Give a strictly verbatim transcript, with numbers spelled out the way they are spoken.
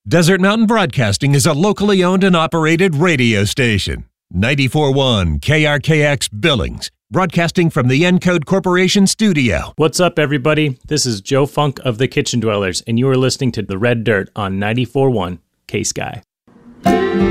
Desert Mountain Broadcasting is a locally owned and operated radio station. ninety-four point one K R K X Billings, broadcasting from the Encode Corporation studio. What's up, everybody? This is Joe Funk of the Kitchen Dwellers, and you are listening to The Red Dirt on ninety-four point one K-Sky.